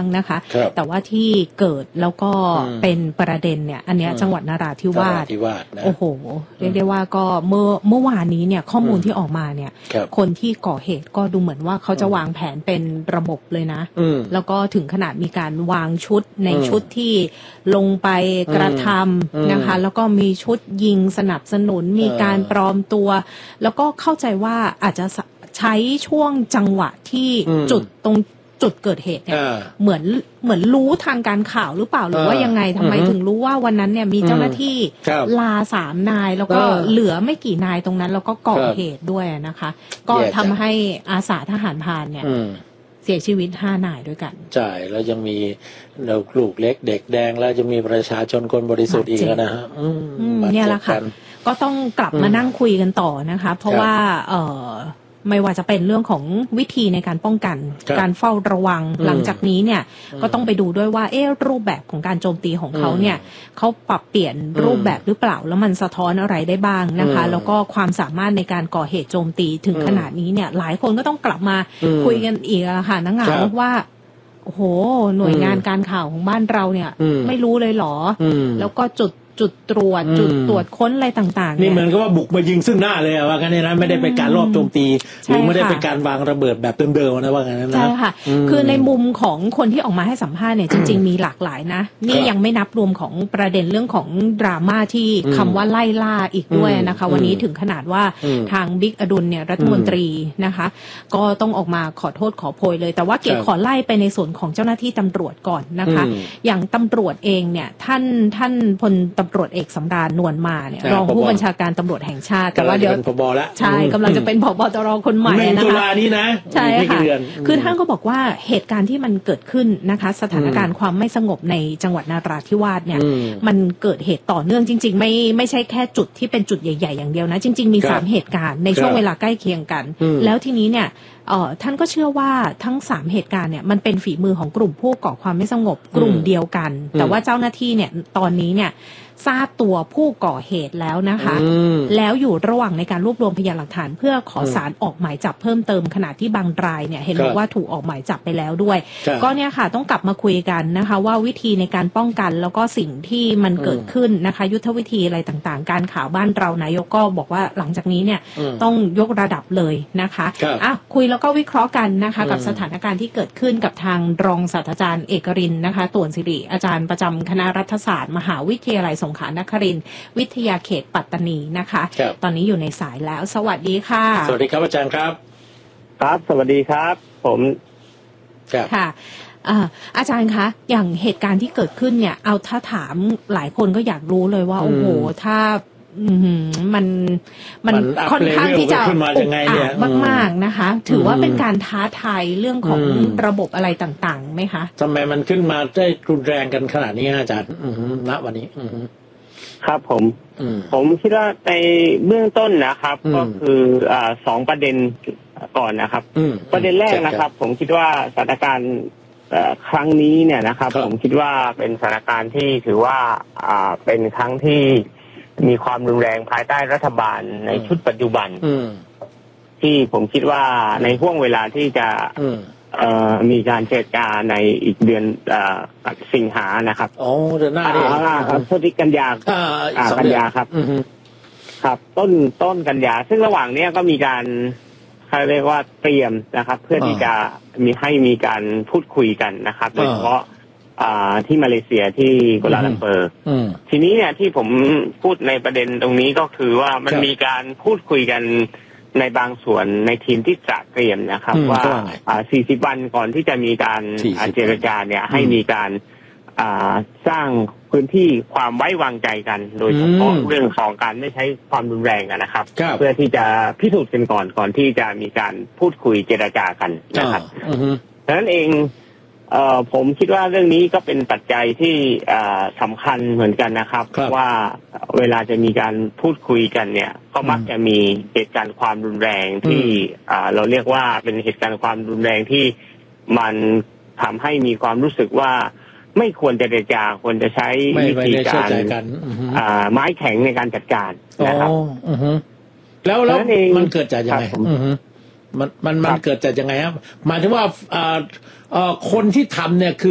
างนะคะแต่ว่าที่เกิดแล้วก็เป็นประเด็นเนี่ยอันเนี้ยจังหวัดนราธิวาสโอ้โหเรียกได้ว่าก็เมื่อวานนี้เนี่ยข้อมูลที่ออกมาเนี่ยคนที่ก่อเหตุก็ดูเหมือนว่าเขาจะวางแผนเป็นระบบเลยนะแล้วก็ถึงขนาดมีการวางชุดในชุดที่ลงไปกระทำนะคะแล้วก็มีชุดยิงสนับสนุนมีการปลอมตัวแล้วก็เข้าใจว่าอาจจะใช้ช่วงจังหวะที่จุดเกิดเหตุเนี่ยเหมือนรู้ทางการข่าวหรือเปล่าหรือว่ายังไงทำไมถึงรู้ว่าวันนั้นเนี่ยมีเจ้าหน้าที่ลา3 นายแล้วก็เหลือไม่กี่นายตรงนั้นแล้วก็ก่อเหตุด้วยนะคะก็ทำให้อาสาทหารพรานเนี่ยเสียชีวิต5 นายด้วยกันใช่แล้วยังมีลูกเล็กเด็กแดงแล้วจะมีประชาชนคนบริสุทธิ์อีกแล้วนะฮะเนี่ยแหละค่ะก็ต้องกลับมานั่งคุยกันต่อนะคะเพราะว่าไม่ว่าจะเป็นเรื่องของวิธีในการป้องกันการเฝ้าระวังหลังจากนี้เนี่ยก็ต้องไปดูด้วยว่ารูปแบบของการโจมตีของเขาเนี่ยเขาปรับเปลี่ยนรูปแบบหรือเปล่าแล้วมันสะท้อนอะไรได้บ้างนะคะแล้วก็ความสามารถในการก่อเหตุโจมตีถึงขนาดนี้เนี่ยหลายคนก็ต้องกลับมาคุยกันอีกค่ะนักข่าวว่าโอ้โหหน่วยงานการข่าวของบ้านเราเนี่ยไม่รู้เลยหรอแล้วก็จุดตรวจค้นอะไรต่างๆนี่เหมือนกับว่าบุกมายิงซึ่งหน้าเลยว่างั้นนะไม่ได้เป็นการรอบโจมตีหรือไม่ได้เป็นการวางระเบิดแบบเดิมๆนะว่างั้นนะใช่ค่ะคือในมุมของคนที่ออกมาให้สัมภาษณ์เนี่ยจริงๆมีหลากหลายนะนี่ยังไม่นับรวมของประเด็นเรื่องของดราม่าที่คำว่าไล่ล่าอีกด้วยนะคะวันนี้ถึงขนาดว่าทางบิ๊กอดุลเนี่ยรัฐมนตรีนะคะก็ต้องออกมาขอโทษขอโพยเลยแต่ว่าเก๋ขอไล่ไปในส่วนของเจ้าหน้าที่ตำรวจก่อนนะคะอย่างตำรวจเองเนี่ยท่านพลตำรวจเอกสำราญนวลมาเนี่ยรองผู้บัญชาการตำรวจแห่งชาติแต่ว่าเดี๋ยวเป็นผบ.แล้วใช่กำลังจะเป็นผบ.ตร.คนใหม่นะคะตุลานี้นะใช่ค่ะคือท่านก็บอกว่าเหตุการณ์ที่มันเกิดขึ้นนะคะสถานการณ์ความไม่สงบในจังหวัดนราธิวาสเนี่ยมันเกิดเหตุต่อเนื่องจริงๆไม่ใช่แค่จุดที่เป็นจุดใหญ่ๆอย่างเดียวนะจริงๆมี3 เหตุการณ์ในช่วงเวลาใกล้เคียงกันแล้วทีนี้เนี่ยท่านก็เชื่อว่าทั้ง3 เหตุการณ์เนี่ยมันเป็นฝีมือของกลุ่มผู้ก่อความไม่สงบกลุ่มเดียวกันแต่ว่าเจ้าหน้าที่เนี่ยตอนนี้เนี่ยทราบตัวผู้ก่อเหตุแล้วนะคะแล้วอยู่ระหว่างในการรวบรวมพยานหลักฐานเพื่อขอศาลออกหมายจับเพิ่มเติมขณะที่บางรายเนี่ยเห็นบอกว่าถูกออกหมายจับไปแล้วด้วยก็เนี่ยค่ะต้องกลับมาคุยกันนะคะว่าวิธีในการป้องกันแล้วก็สิ่งที่มันเกิดขึ้นนะคะยุทธวิธีอะไรต่างๆการข่าวบ้านเรานายกก็บอกว่าหลังจากนี้เนี่ยต้องยกระดับเลยนะคะคุยแล้วก็วิเคราะห์กันนะคะกับสถานการณ์ที่เกิดขึ้นกับทางรองศาสตราจารย์เอกรินทร์นะคะต่วนศิริอาจารย์ประจำคณะรัฐศาสตร์มหาวิทยาลัยสงขลานครินทร์วิทยาเขตปัตตานีนะคะตอนนี้อยู่ในสายแล้วสวัสดีค่ะสวัสดีครับอาจารย์ครับครับสวัสดีครับผมค่ะอาจารย์คะอย่างเหตุการณ์ที่เกิดขึ้นเนี่ยเอาถ้าถามหลายคนก็อยากรู้เลยว่าโอ้โหถ้ามันค่อนข้างที่จะอุกอาจมากๆนะคะถือว่าเป็นการท้าทายเรื่องของระบบอะไรต่างๆไหมคะทำไมมันขึ้นมาได้รุนแรงกันขนาดนี้อาจารย์ณวันนี้ครับผมคิดว่าในเบื้องต้นนะครับก็คือ2 ประเด็นก่อนนะครับประเด็นแรกนะครับผมคิดว่าสถานการณ์ครั้งนี้เนี่ยนะครับผมคิดว่าเป็นสถานการณ์ที่ถือว่าเป็นครั้งที่มีความรุนแรงภายใต้รัฐบาลในชุดปัจจุบันที่ผมคิดว่าในห่วงเวลาที่จะมีการเจรจาในอีกเดือนสิงหานะครับเดือนหน้านี่ครับพฤศจิกายนกันยาครับครับต้นกันยาซึ่งระหว่างนี้ก็มีการเขาเรียกว่าเตรียมนะครับเพื่อที่จะมีการพูดคุยกันนะครับโดยเฉพาะที่มาเลเซียที่กัวลาลัมเปอร์ทีนี้เนี่ยที่ผมพูดในประเด็นตรงนี้ก็คือว่ามันมีการพูดคุยกันในบางส่วนในทีมที่จะเตรียมนะครับว่า40 วันก่อนที่จะมีการเจรจาเนี่ยให้มีการสร้างพื้นที่ความไว้วางใจกันโดยเฉพาะเรื่องของการไม่ใช้ความรุนแรงนะครับเพื่อที่จะพิสูจน์กันก่อนที่จะมีการพูดคุยเจรจากันนะครับดังนั้นเองผมคิดว่าเรื่องนี้ก็เป็นปัจจัยที่สำคัญเหมือนกันนะครับว่าเวลาจะมีการพูดคุยกันเนี่ยก็มักจะมีเหตุการณ์ความรุนแรงที่เราเรียกว่าเป็นเหตุการณ์ความรุนแรงที่มันทำให้มีความรู้สึกว่าไม่ควรจะเจรจาควรจะใช้วิธีการไม้แข็งในการจัดการนะครับแล้วมันเกิดจากยังไงมันเกิดจากยังไงครับหมายถึงว่าคนที่ทำเนี่ยคือ